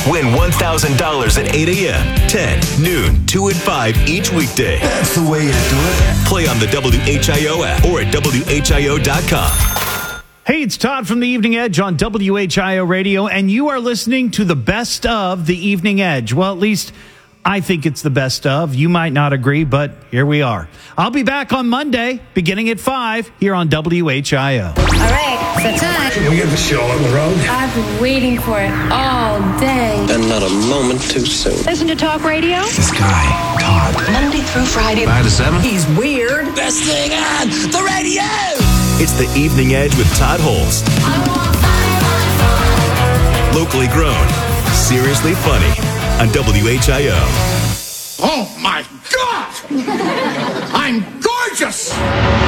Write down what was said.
Win $1,000 at 8 a.m., 10, noon, 2, and 5 each weekday. That's the way to do it. Play on the WHIO app or at WHIO.com. Hey, it's Todd from the Evening Edge on WHIO Radio, and you are listening to the best of the Evening Edge. Well, at least I think it's the best of. You might not agree, but here we are. I'll be back on Monday, beginning at 5, here on WHIO. All right, it's time. Can we get the show on the road? I've been waiting for it all day. And not a moment too soon. Listen to talk radio. This guy, Todd. Monday through Friday. 5 to 7. He's weird. Best thing on the radio! It's the Evening Edge with Todd Holst. Locally grown, seriously funny on WHIO. Oh, my God! I'm gorgeous!